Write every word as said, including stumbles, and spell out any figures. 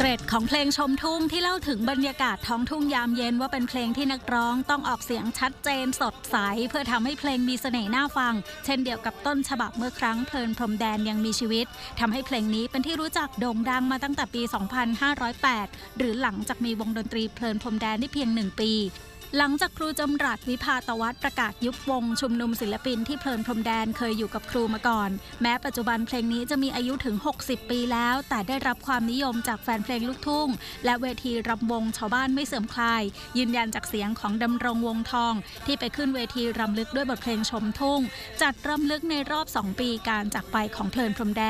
เกรดของเพลงชมทุ่งที่เล่าถึงบรรยากาศท้องทุ่งยามเย็นว่าเป็นเพลงที่นักร้องต้องออกเสียงชัดเจนสดใสเพื่อทำให้เพลงมีเสน่ห์น่าฟังเช่นเดียวกับต้นฉบับเมื่อครั้งเพลินพรมแดนยังมีชีวิตทำให้เพลงนี้เป็นที่รู้จักโด่งดังมาตั้งแต่ปี สองพันห้าร้อยแปด หรือหลังจากมีวงดนตรีเพลินพรมแดนได้เพียงหนึ่งปีหลังจากครูจำรัดวิภาตวัฒน์ประกาศยุบวงชุมนุมศิลปินที่เพลินพรมแดนเคยอยู่กับครูมาก่อนแม้ปัจจุบันเพลงนี้จะมีอายุถึงหกสิบปีแล้วแต่ได้รับความนิยมจากแฟนเพลงลูกทุ่งและเวทีรำวงชาวบ้านไม่เสื่อมคลายยืนยันจากเสียงของดำรงวงทองที่ไปขึ้นเวทีรำลึกด้วยบทเพลงชมทุ่งจัดรำลึกในรอบสองปีการจากไปของเพลินพรมแดน